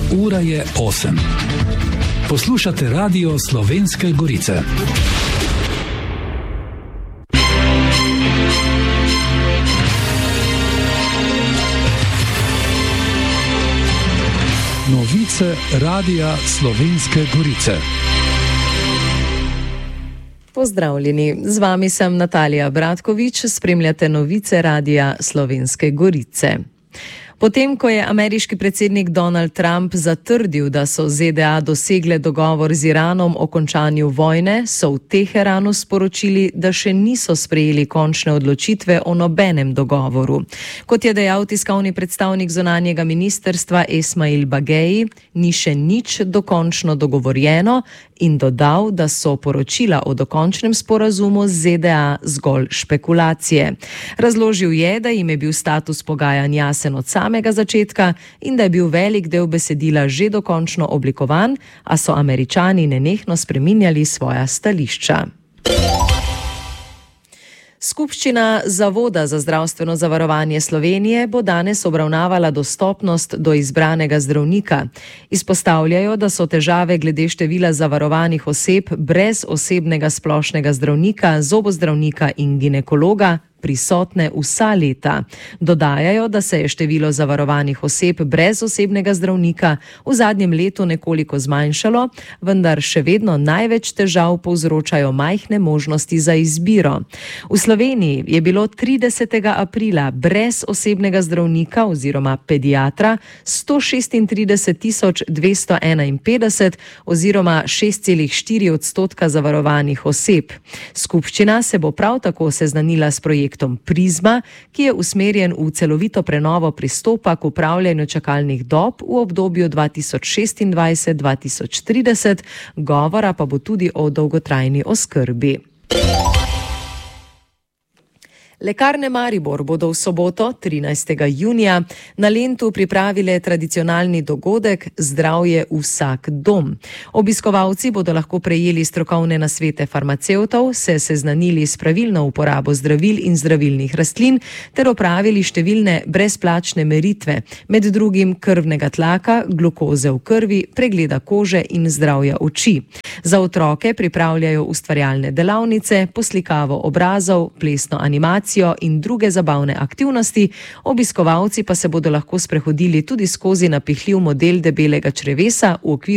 Ura je 8. Poslušate Radio Slovenske Gorice. Novice Radia Slovenske Gorice. Pozdravljeni, z vami sem Natalija Bratkovič, spremljate novice Radia Slovenske Gorice. Potem, ko je ameriški predsednik Donald Trump zatrdil, da so ZDA dosegle dogovor z Iranom o končanju vojne, so v Teheranu sporočili, da še niso sprejeli končne odločitve o nobenem dogovoru. Kot je dejal tiskovni predstavnik zunanjega ministrstva Esmail Bageji, ni še nič dokončno dogovorjeno in dodal, da so poročila o dokončnem sporazumu z ZDA zgolj špekulacije. Razložil je, da jim je bil status pogajanj jasen od samega začetka in da je bil velik del besedila že dokončno oblikovan, a so Američani nenehno spreminjali svoja stališča. Skupščina Zavoda za zdravstveno zavarovanje Slovenije bo danes obravnavala dostopnost do izbranega zdravnika. Izpostavljajo, da so težave glede števila zavarovanih oseb brez osebnega splošnega zdravnika, zobozdravnika in ginekologa prisotne vsa leta. Dodajajo, da se je število zavarovanih oseb brez osebnega zdravnika v zadnjem letu nekoliko zmanjšalo, vendar še vedno največ težav povzročajo majhne možnosti za izbiro. V Sloveniji je bilo 30. aprila brez osebnega zdravnika oziroma pediatra 136 251 oziroma 6,4% zavarovanih oseb. Skupščina se bo prav tako seznanila s projektom Prizma, ki je usmerjen v celovito prenovo pristopa k upravljanju čakalnih dob v obdobju 2026-2030, govora pa bo tudi o dolgotrajni oskrbi. Lekarne Maribor bodo v soboto, 13. junija, na Lentu pripravile tradicionalni dogodek Zdravje vsak dom. Obiskovalci bodo lahko prejeli strokovne nasvete farmacevtov, se seznanili s pravilno uporabo zdravil in zdravilnih rastlin ter opravili številne brezplačne meritve, med drugim krvnega tlaka, glukoze v krvi, pregleda kože in zdravja oči. Za otroke pripravljajo ustvarjalne delavnice, poslikavo obrazov, plesno animacijo in druge zabavne aktivnosti, obiskovalci pa se bodo lahko sprehodili tudi skozi napihljiv model debelega črevesa v okviru